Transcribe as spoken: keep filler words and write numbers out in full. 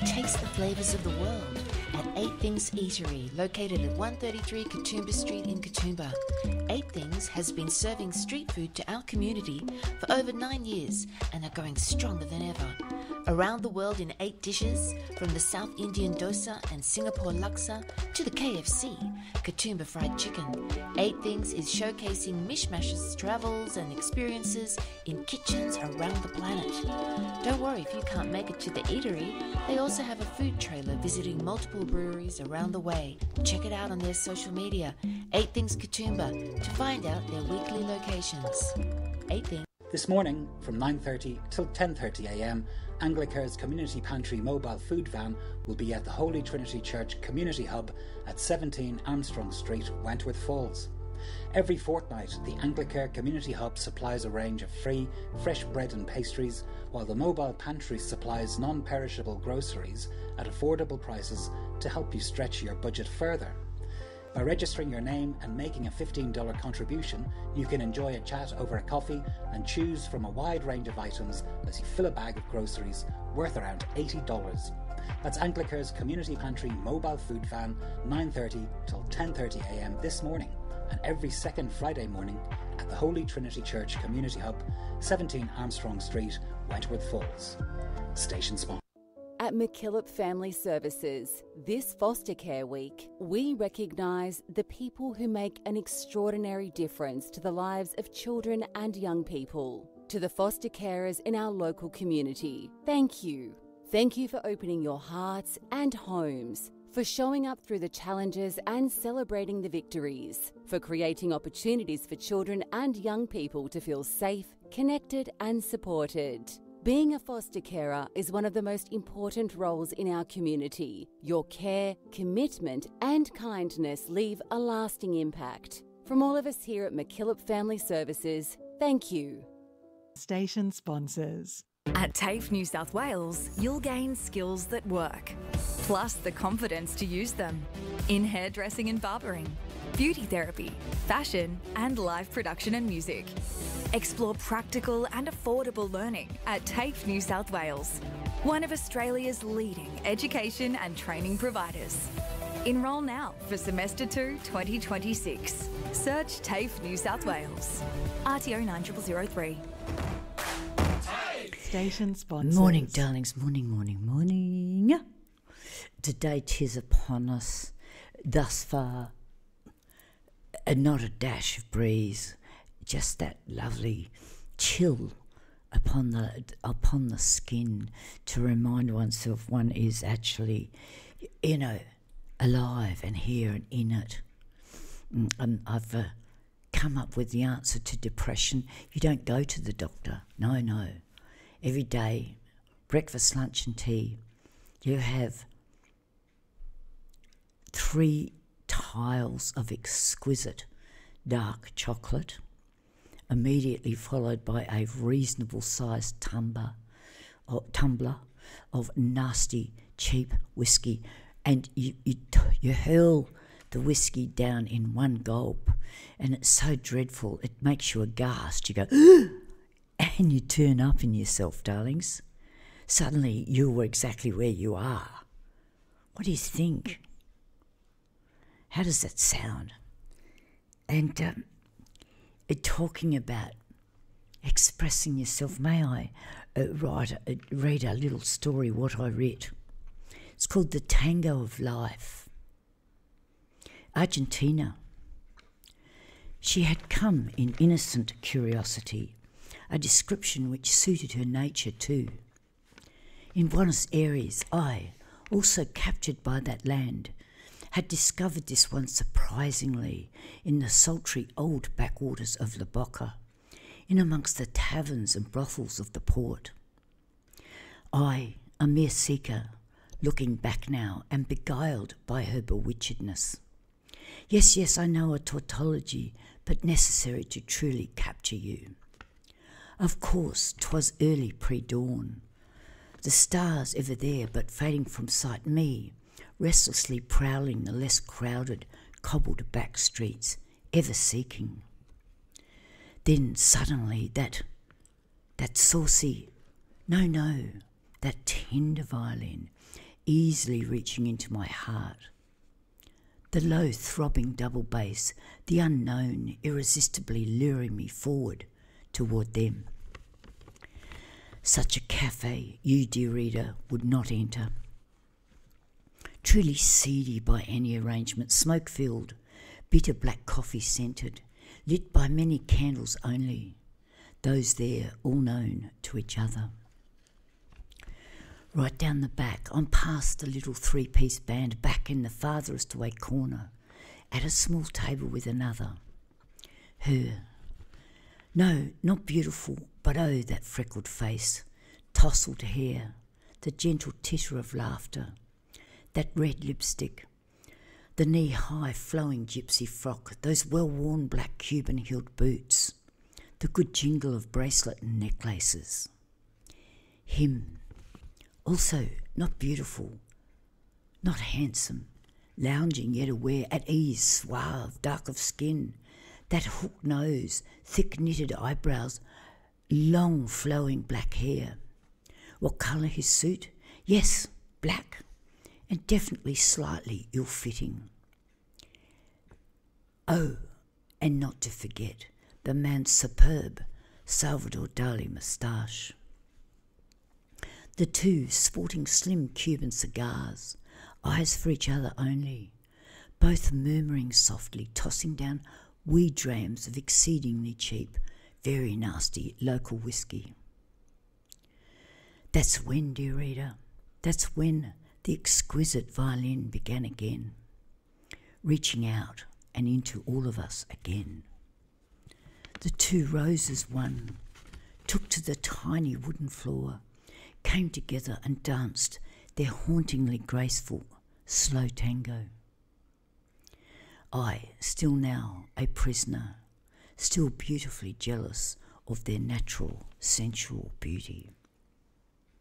Taste the flavours of the world at Eight Things Eatery, located at one thirty-three Katoomba Street in Katoomba. Eight Things has been serving street food to our community for over nine years and are going stronger than ever. Around the world in eight dishes, from the South Indian dosa and Singapore laksa to the K F C, Katoomba Fried Chicken. Eight Things is showcasing mishmashes, travels and experiences in kitchens around the planet. Don't worry if you can't make it to the eatery, they also have a food trailer visiting multiple breweries around the way. Check it out on their social media, Eight Things Katoomba, to find out their weekly locations. Eight Things. This morning, from nine thirty till ten thirty a m, Anglicare's Community Pantry mobile food van will be at the Holy Trinity Church Community Hub at seventeen Armstrong Street, Wentworth Falls. Every fortnight, the Anglicare Community Hub supplies a range of free, fresh bread and pastries, while the mobile pantry supplies non-perishable groceries at affordable prices to help you stretch your budget further. By registering your name and making a fifteen dollars contribution, you can enjoy a chat over a coffee and choose from a wide range of items as you fill a bag of groceries worth around eighty dollars. That's Anglicare's Community Pantry mobile food van, nine thirty till ten thirty a m this morning, and every second Friday morning at the Holy Trinity Church Community Hub, seventeen Armstrong Street, Wentworth Falls. Station sponsor. At MacKillop Family Services, this Foster Care Week, we recognise the people who make an extraordinary difference to the lives of children and young people. To the foster carers in our local community, thank you. Thank you for opening your hearts and homes, for showing up through the challenges and celebrating the victories, for creating opportunities for children and young people to feel safe, connected and supported. Being a foster carer is one of the most important roles in our community. Your care, commitment and kindness leave a lasting impact. From all of us here at MacKillop Family Services, thank you. Station sponsors. At TAFE New South Wales, you'll gain skills that work, plus the confidence to use them in hairdressing and barbering, beauty therapy, fashion and live production and music. Explore practical and affordable learning at TAFE New South Wales, one of Australia's leading education and training providers. Enrol now for Semester two twenty twenty-six. Search TAFE New South Wales. R T O nine zero zero zero three. Station sponsors. Morning, darlings. Morning, morning, morning. Today 'tis upon us. Thus far, and not a dash of breeze, just that lovely chill upon the upon the skin to remind oneself one is actually, you know, alive and here and in it. And I've uh, come up with the answer to depression. You don't go to the doctor. No, no. Every day, breakfast, lunch and tea, you have three tiles of exquisite dark chocolate, immediately followed by a reasonable sized tumbler, or tumbler of nasty, cheap whiskey, and you, you, you hurl the whiskey down in one gulp, and it's so dreadful, it makes you aghast. You go, and you turn up in yourself, darlings. Suddenly you were exactly where you are. What do you think? How does that sound? And um, it, talking about expressing yourself, may I uh, write, uh, read a little story, what I read? It's called The Tango of Life. Argentina. She had come in innocent curiosity, a description which suited her nature too. In Buenos Aires, I, also captured by that land, had discovered this one surprisingly in the sultry old backwaters of La Boca, in amongst the taverns and brothels of the port. I, a mere seeker, looking back now, am beguiled by her bewitchedness. Yes, yes, I know a tautology, but necessary to truly capture you. Of course, 'twas early pre-dawn, the stars ever there but fading from sight, me, restlessly prowling the less crowded, cobbled back streets, ever seeking. Then suddenly that, that saucy, no, no, that tender violin, easily reaching into my heart. The low throbbing double bass, the unknown irresistibly luring me forward toward them. Such a cafe you, dear reader, would not enter. Truly seedy by any arrangement, smoke-filled, bitter black coffee scented, lit by many candles only, those there all known to each other. Right down the back, on past the little three-piece band, back in the farthest away corner, at a small table with another. Her. No, not beautiful, but oh, that freckled face, tousled hair, the gentle titter of laughter, that red lipstick, the knee-high flowing gypsy frock, those well-worn black Cuban-heeled boots, the good jingle of bracelet and necklaces. Him. Also, not beautiful, not handsome, lounging yet aware, at ease, suave, dark of skin, that hooked nose, thick knitted eyebrows, long flowing black hair. What colour his suit? Yes, black, and definitely slightly ill-fitting. Oh, and not to forget the man's superb Salvador Dali moustache. The two sporting slim Cuban cigars, eyes for each other only, both murmuring softly, tossing down wee drams of exceedingly cheap, very nasty local whiskey. That's when, dear reader, that's when the exquisite violin began again, reaching out and into all of us again. The two rose as one, took to the tiny wooden floor, came together and danced their hauntingly graceful, slow tango. I, still now a prisoner, still beautifully jealous of their natural, sensual beauty.